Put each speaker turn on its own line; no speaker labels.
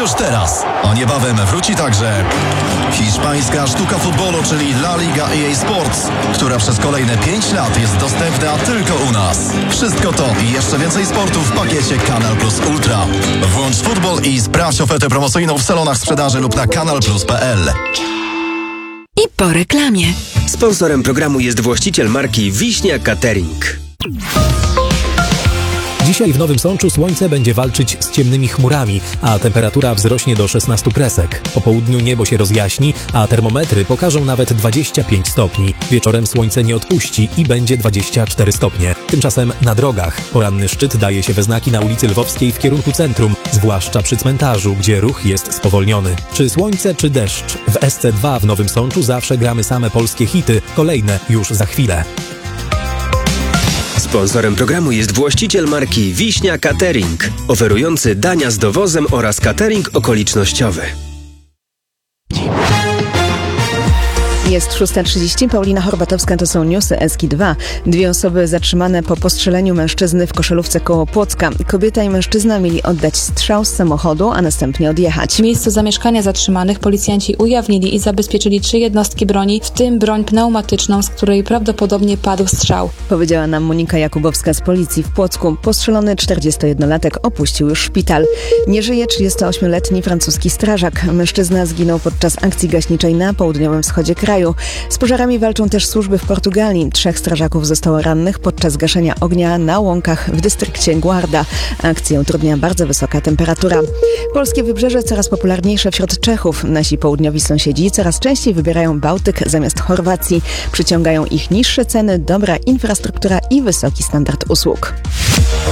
już teraz. A niebawem wróci także hiszpańska sztuka futbolu, czyli La Liga EA Sports, która przez kolejne 5 lat jest dostępna tylko u nas. Wszystko to i jeszcze więcej sportu w pakiecie Kanal Plus Ultra. Włącz futbol i sprawdź ofertę promocyjną w salonach sprzedaży lub na kanalplus.pl.
I po reklamie.
Sponsorem programu jest właściciel marki Wiśnia Catering.
Dzisiaj w Nowym Sączu słońce będzie walczyć z ciemnymi chmurami, a temperatura wzrośnie do 16 kresek. Po południu niebo się rozjaśni, a termometry pokażą nawet 25 stopni. Wieczorem słońce nie odpuści i będzie 24 stopnie. Tymczasem na drogach poranny szczyt daje się we znaki na ulicy Lwowskiej w kierunku centrum, zwłaszcza przy cmentarzu, gdzie ruch jest spowolniony. Czy słońce, czy deszcz? W SC2 w Nowym Sączu zawsze gramy same polskie hity, kolejne już za chwilę.
Sponsorem programu jest właściciel marki Wiśnia Catering, oferujący dania z dowozem oraz catering okolicznościowy.
Jest 6:30. Paulina Horbatowska, to są newsy SK2. 2 osoby zatrzymane po postrzeleniu mężczyzny w Koszalówce koło Płocka. Kobieta i mężczyzna mieli oddać strzał z samochodu, a następnie odjechać.
W miejscu zamieszkania zatrzymanych policjanci ujawnili i zabezpieczyli 3 jednostki broni, w tym broń pneumatyczną, z której prawdopodobnie padł strzał.
Powiedziała nam Monika Jakubowska z policji w Płocku. Postrzelony 41-latek opuścił już szpital. Nie żyje 38-letni francuski strażak. Mężczyzna zginął podczas akcji gaśniczej na południowym wschodzie kraju. Z pożarami walczą też służby w Portugalii. 3 strażaków zostało rannych podczas gaszenia ognia na łąkach w dystrykcie Guarda. Akcję utrudnia bardzo wysoka temperatura. Polskie wybrzeże coraz popularniejsze wśród Czechów. Nasi południowi sąsiedzi coraz częściej wybierają Bałtyk zamiast Chorwacji. Przyciągają ich niższe ceny, dobra infrastruktura i wysoki standard usług.